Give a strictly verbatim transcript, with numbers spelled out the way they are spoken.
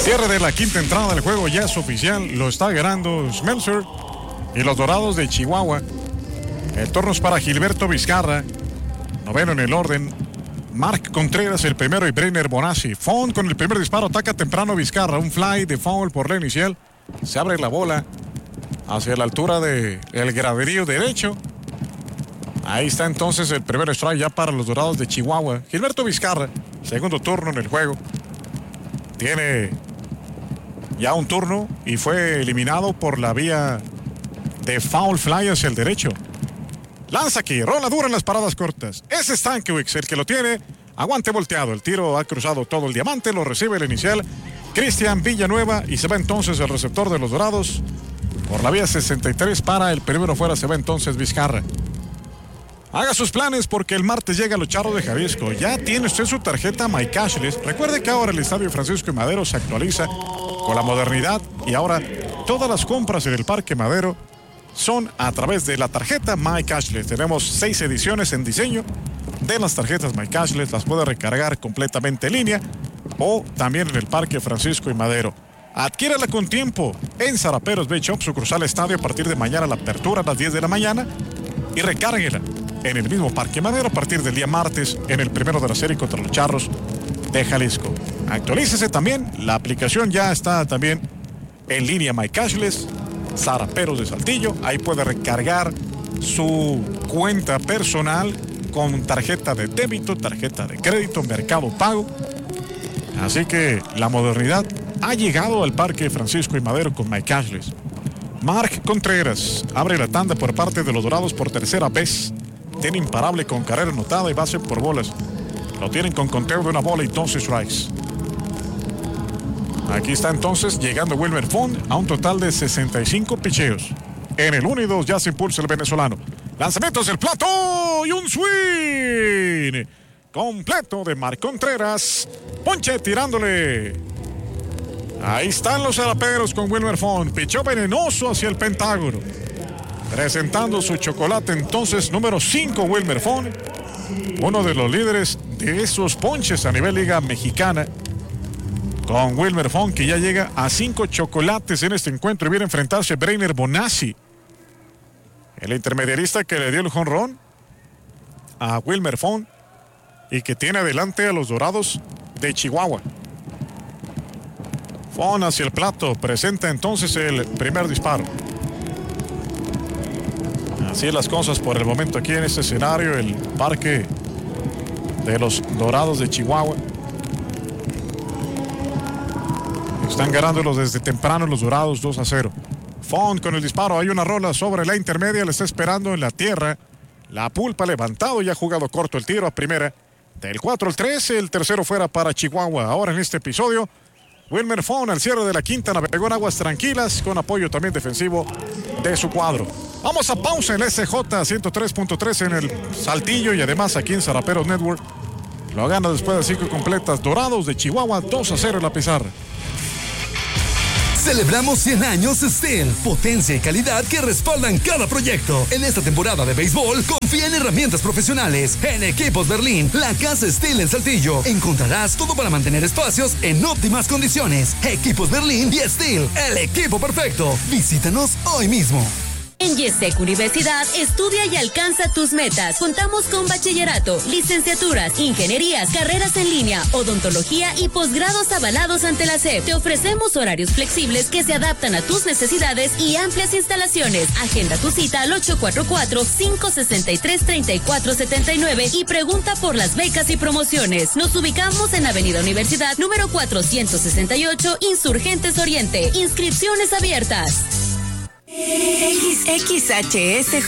Cierre de la quinta entrada del juego ya es oficial. Lo está ganando Smeltzer y los Dorados de Chihuahua. El turno es para Gilberto Vizcarra. Noveno en el orden. Mark Contreras el primero y Brenner Bonassi. Font con el primer disparo. Ataca temprano Vizcarra. Un fly de foul por la inicial. Se abre la bola hacia la altura del graderío derecho. Ahí está entonces el primer strike ya para los Dorados de Chihuahua. Gilberto Vizcarra, segundo turno en el juego. Tiene ya un turno y fue eliminado por la vía de foul fly hacia el derecho. Lanza aquí, rola dura en las paradas cortas. Ese es Stankiewicz el que lo tiene. Aguante volteado. El tiro ha cruzado todo el diamante. Lo recibe el inicial Cristian Villanueva y se va entonces el receptor de los Dorados. Por la vía sesenta y tres para el primero fuera se va entonces Vizcarra. Haga sus planes porque el martes llega a los Charros de Jalisco. Ya tiene usted su tarjeta MyCashless. Recuerde que ahora el Estadio Francisco y Madero se actualiza con la modernidad y ahora todas las compras en el Parque Madero son a través de la tarjeta MyCashless. Tenemos seis ediciones en diseño de las tarjetas MyCashless. Las puede recargar completamente en línea o también en el Parque Francisco y Madero. Adquiérala con tiempo en Zaraperos Bay Shop, sucursal Estadio, a partir de mañana la apertura a las diez de la mañana y recárguela en el mismo Parque Madero a partir del día martes en el primero de la serie contra los Charros de Jalisco. Actualícese también, la aplicación ya está también en línea MyCashless, Zaraperos de Saltillo. Ahí puede recargar su cuenta personal con tarjeta de débito, tarjeta de crédito, Mercado Pago. Así que la modernidad ha llegado al Parque Francisco y Madero con MyCashless. Mark Contreras abre la tanda por parte de los Dorados por tercera vez. Tiene imparable con carrera anotada y base por bolas. Lo tienen con conteo de una bola y doce strikes. Aquí está entonces llegando Wilmer Font a un total de sesenta y cinco picheos. En el uno y dos ya se impulsa el venezolano. Lanzamientos del plato y un swing completo de Mark Contreras. Ponche tirándole. Ahí están los Zaraperos con Wilmer Font. Pichó venenoso hacia el Pentágono. Presentando su chocolate entonces número cinco, Wilmer Font. Uno de los líderes de esos ponches a nivel Liga Mexicana. Con Wilmer Font, que ya llega a cinco chocolates en este encuentro. Y viene a enfrentarse a Brenner Bonassi, el intermediarista que le dio el jonrón a Wilmer Font y que tiene adelante a los Dorados de Chihuahua. Font hacia el plato, presenta entonces el primer disparo. Así las cosas por el momento aquí en este escenario, el parque de los Dorados de Chihuahua. Están ganándolos desde temprano los Dorados dos a cero. Font con el disparo, hay una rola sobre la intermedia, le está esperando en la tierra. La pulpa levantado y ha jugado corto el tiro a primera. Del cuatro al tres, el tercero fuera para Chihuahua. Ahora en este episodio, Wilmer Font al cierre de la quinta navegó en aguas tranquilas con apoyo también defensivo de su cuadro. Vamos a pausa en S J ciento tres punto tres en el Saltillo y además aquí en Zaraperos Network. Lo gana después de cinco completas. Dorados de Chihuahua dos a cero en la pizarra. Celebramos cien años Steel, potencia y calidad que respaldan cada proyecto. En esta temporada de béisbol, confía en herramientas profesionales. En Equipos Berlín, la casa Steel en Saltillo. Encontrarás todo para mantener espacios en óptimas condiciones. Equipos Berlín y Steel, el equipo perfecto. Visítanos hoy mismo. En Yesec Universidad, estudia y alcanza tus metas. Contamos con bachillerato, licenciaturas, ingenierías, carreras en línea, odontología y posgrados avalados ante la S E P. Te ofrecemos horarios flexibles que se adaptan a tus necesidades y amplias instalaciones. Agenda tu cita al ocho cuatro cuatro, cinco seis tres, tres cuatro siete nueve y pregunta por las becas y promociones. Nos ubicamos en Avenida Universidad, número cuatrocientos sesenta y ocho, Insurgentes Oriente. Inscripciones abiertas. X H S